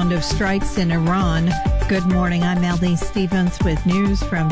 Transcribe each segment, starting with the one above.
round of strikes in Iran. Good morning. I'm Allie Stevens with news from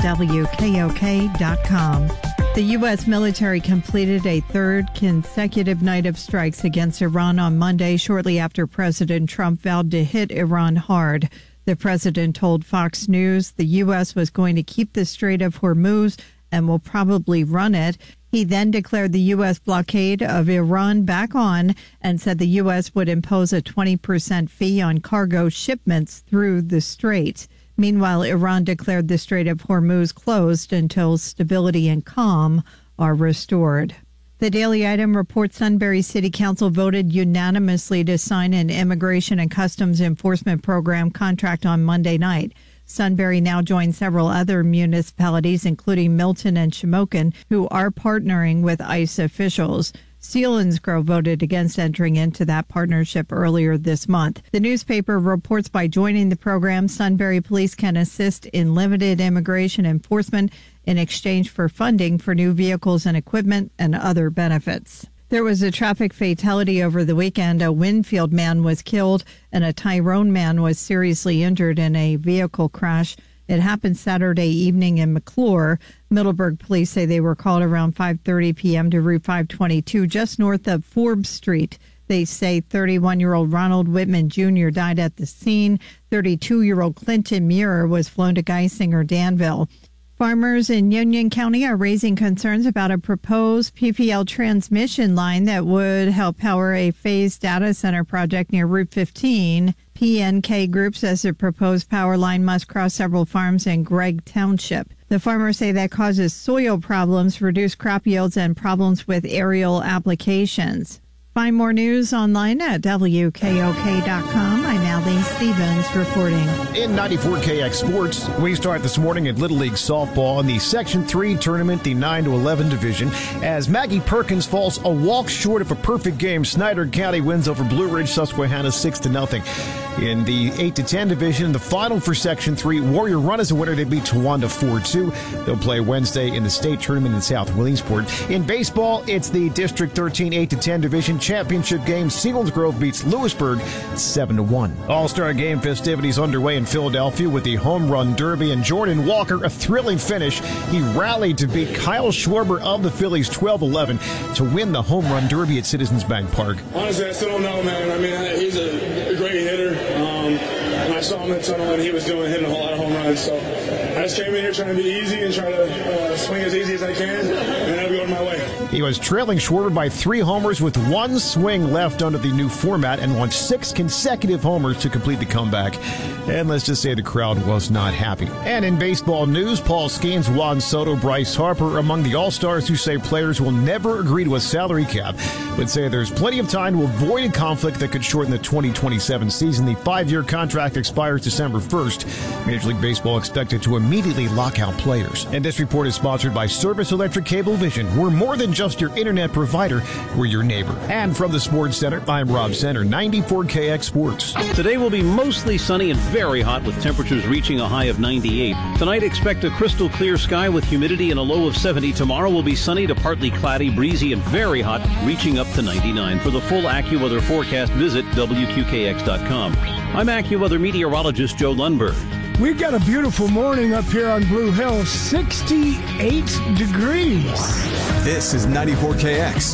WKOK.com. The U.S. military completed a third consecutive night of strikes against Iran on Monday, shortly after President Trump vowed to hit Iran hard. The president told Fox News the U.S. was going to keep the Strait of Hormuz and will probably run it. He then declared the U.S. blockade of Iran back on and said the U.S. would impose a 20% fee on cargo shipments through the strait. Meanwhile, Iran declared the Strait of Hormuz closed until stability and calm are restored. The Daily Item reports Sunbury City Council voted unanimously to sign an Immigration and Customs Enforcement Program contract on Monday night. Sunbury now joins several other municipalities, including Milton and Shamokin, who are partnering with ICE officials. Selinsgrove voted against entering into that partnership earlier this month. The newspaper reports by joining the program, Sunbury Police can assist in limited immigration enforcement in exchange for funding for new vehicles and equipment and other benefits. There was a traffic fatality over the weekend. A Winfield man was killed and a Tyrone man was seriously injured in a vehicle crash. It happened Saturday evening in McClure. Middleburg police say they were called around 5:30 p.m. to Route 522 just north of Forbes Street. They say 31-year-old Ronald Whitman Jr. died at the scene. 32-year-old Clinton Muir was flown to Geisinger, Danville. Farmers in Union County are raising concerns about a proposed PPL transmission line that would help power a phased data center project near Route 15. PNK Group says the proposed power line must cross several farms in Gregg Township. The farmers say that causes soil problems, reduced crop yields, and problems with aerial applications. Find more news online at WKOK.com. I'm Allie Stevens reporting. In 94KX Sports, we start this morning at Little League Softball in the Section 3 tournament, the 9-11 division. As Maggie Perkins falls a walk short of a perfect game, Snyder County wins over Blue Ridge Susquehanna 6-0. In the 8-10 division, the final for Section 3, Warrior Run is a winner. They beat Towanda 4-2. They'll play Wednesday in the state tournament in South Williamsport. In baseball, it's the District 13 8-10 division championship game. Selinsgrove beats Lewisburg 7-1. All-Star Game festivities underway in Philadelphia with the Home Run Derby, and Jordan Walker, a thrilling finish. He rallied to beat Kyle Schwarber of the Phillies 12-11 to win the Home Run Derby at Citizens Bank Park. Honestly, I still don't know, man. I mean, he's a great hitter. And I saw him in the tunnel, and he was hitting a whole lot of home runs. So I just came in here trying to be easy and try to swing as easy as I can, and that'll be going my way. He was trailing Schwarber by 3 homers with 1 swing left under the new format and launched 6 consecutive homers to complete the comeback. And let's just say the crowd was not happy. And in baseball news, Paul Skeens, Juan Soto, Bryce Harper among the All-Stars who say players will never agree to a salary cap, but say there's plenty of time to avoid a conflict that could shorten the 2027 season. The 5-year contract expires December 1st. Major League Baseball expected to immediately lock out players. And this report is sponsored by Service Electric Cablevision. We're more than just your internet provider, we're your neighbor. And from the Sports Center, I'm Rob Center, 94KX Sports. Today will be mostly sunny and very hot with temperatures reaching a high of 98. Tonight, expect a crystal clear sky with humidity and a low of 70. Tomorrow will be sunny to partly cloudy, breezy, and very hot, reaching up to 99. For the full AccuWeather forecast, visit WQKX.com. I'm AccuWeather meteorologist Joe Lundberg. We've got a beautiful morning up here on Blue Hill, 68 degrees. This is 94KX,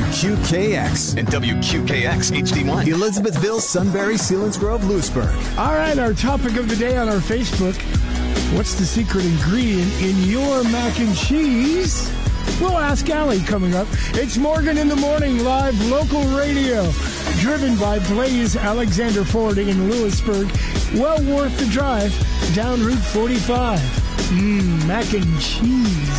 WQKX, and WQKX HD1. Elizabethville, Sunbury, Selinsgrove, Lewisburg. All right, our topic of the day on our Facebook. What's the secret ingredient in your mac and cheese? We'll ask Allie coming up. It's Morgan in the Morning, live local radio, driven by Blaze Alexander Ford in Lewisburg. Well worth the drive down Route 45. Mac and cheese.